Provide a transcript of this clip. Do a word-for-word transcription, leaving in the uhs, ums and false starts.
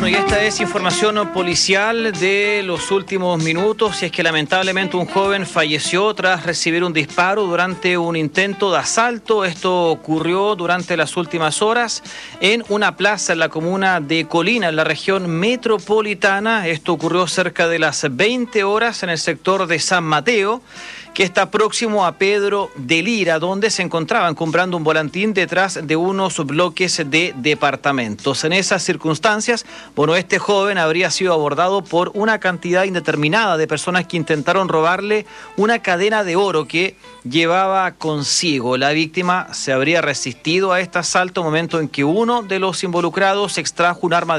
Bueno, y esta es información policial de los últimos minutos, y es que lamentablemente un joven falleció tras recibir un disparo durante un intento de asalto. Esto ocurrió durante las últimas horas en una plaza en la comuna de Colina, en la región metropolitana. Esto ocurrió cerca de las veinte horas en el sector de San Mateo, que está próximo a Pedro de Lira, donde se encontraban comprando un volantín detrás de unos bloques de departamentos. En esas circunstancias, bueno, este joven habría sido abordado por una cantidad indeterminada de personas que intentaron robarle una cadena de oro que llevaba consigo. La víctima se habría resistido a este asalto, momento en que uno de los involucrados extrajo un arma de